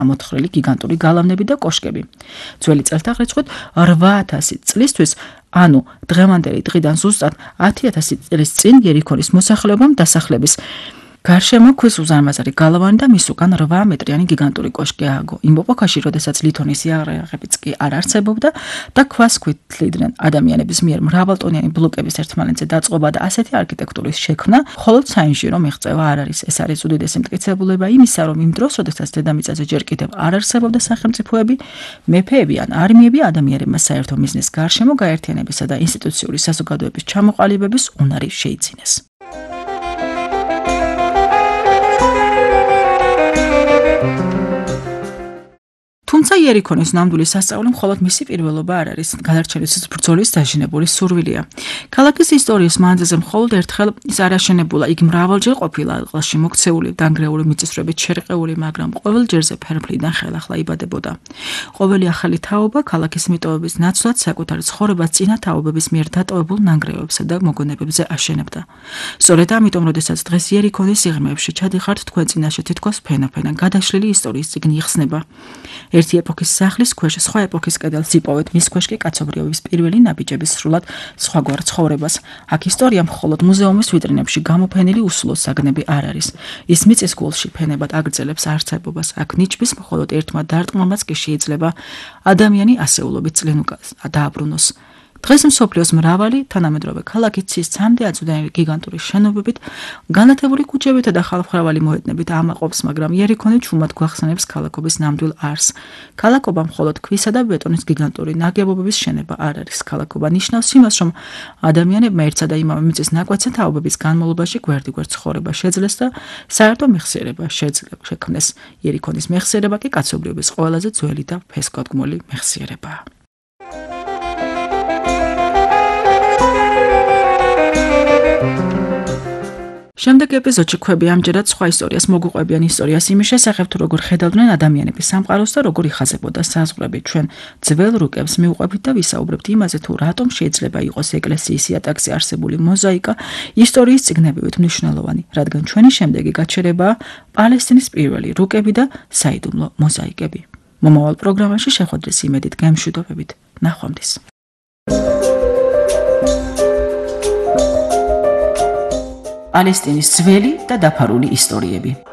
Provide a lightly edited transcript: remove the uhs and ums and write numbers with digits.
ამოთხრილი გიგანტური გალავნები და კოშკები. ძველი წელთაღრიცხვით 8000 წლისთვის, ანუ დღევანდელი დღიდან ზუსტად 10000 წლის წინ იერიქონის მოსახლეობამ დასახლების გარშემო ქვის უზარმაზარი გალავანი და მის უკან 8 მეტრიანი გიგანტური კოშკი ააგო. იმ ეპოქაში, როდესაც ლითონის იარაღებიც კი არ არსებობდა და ქვას ქვით თლიდნენ ადამიანების მიერ მრავალტონიანი ბლოკების ერთმანეთზე დაწყობა და ასეთი არქიტექტურის შექმნა, მხოლოდ საინჟირო მიღწევა არ არის. ეს არის უდიდესი მტკიცებულება იმისა, რომ იმ დროს, როდესაც დედამიწაზე ჯერ კიდევ არ არსებობდა სახელმწიფოები, მეფეები ან არმიები ადამიანებმა საერთო მიზნის გარშემო გაერთიანებისა და ინსტიტუციური საზოგადოების ჩამოყალიბების უნარი შეიძინეს. თუმცა იერიქონის ნამდვილი სასწაული მხოლოდ მისი პირველობა არ არის, გადარჩენის ბრძოლის დაჟინებული სურვილია. ქალაქის ისტორიის მანძილზე მხოლოდ ერთხელ ის არ აშენებულა, იგი მრავალჯერ ყოფილა ალყაში მოქცეული, დანგრეული მიწისძვრებით შერყეული, მაგრამ ყოველ ჯერზე ფერფლიდან ხელახლა იბადებოდა. ყოველი ახალი თაობა ქალაქის მიტოვების ნაცვლად საკუთარ ცხოვრებას წინა თაობების მიერ დატოვებულ ნანგრევებსა და მოგონებებზე აშენებდა. სწორედ ამიტომ, როდესაც დღეს იერიქონის სიღრმეებში ჩადიხართ, თქვენ წინაშე თითქოს ფენა გადაშლილი ისტორიის წიგნი იხსნება. ერთი ეპოქის სახლის ქვეშ სხვა ეპოქის კედელს იპოვეთ, მის ქვეშ კი კაცობრიობის პირველი ნაბიჯების სრულად სხვაგვარ ცხოვრებას. აქ ისტორია მხოლოდ მუზეუმის ვიტრინებში გამოფენილი უსულო საგნები არ არის. ის მიწის გულში ფენებად აგრძელებს არსებობას. აქ ნიჩბის მხოლოდ ერთმა დარტყმამაც კი შეიძლება ადამიანი ასეულობით წლინ დააბრუნოს. დღეს მსოფლიოს მრავალი თანამედროვე ქალაქი ცის 3 აწვდენილი გიგანტური შენობებით, განათებული ქუჩებითა და ხალხმრავალი მოედნებით ამაყობს, მაგრამ იერიქონი ჩუმად გვახსენებს ქალაქობის ნამდვილ არსს. ქალაქობა მხოლოდ ქვისა და ბეტონის გიგანტური ნაგებობების შენება არ არის. ქალაქობა ნიშნავს იმას, რომ ადამიანებმა ერთსა და იმავე მიწის ნაკვეთზე თაობების განმავლობაში გვერდიგვერდ ცხოვრება შეძლეს და საერთო მეხსიერება შექმნეს. იერიქონის მეხსიერება კი კაცობრიობის ყველაზე ძველი და ფესკოდგმული მეხსიერებაა. შემდეგ ეპიზოდში ხვები ამჯერად სხვა ისტორიას მოგვიყვებიან ისტორიას იმის შესახებ, თუ როგორ ხედავდნენ ადამიანების სამყაროს და როგორ იხაზებოდა საზღვრები. ჩვენ ძველ რუკებს მივყვებით და ვისაუბრებთ იმაზე, თუ რატომ შეიძლება იყოს ეკლესიის იატაკზე არსებული მოზაიკა ისტორიის წიგნებივით მნიშვნელოვანი, რადგან ჩვენი შემდეგი გაჩერებაა პალესტინის პირველი რუკები და საიდუმლო მოზაიკები. მომავალ პროგრამაში შეხვედრის იმედით გემშვიდობებით. ნახვამდის. პალესტინის ძველი და დაფარული ისტორიები.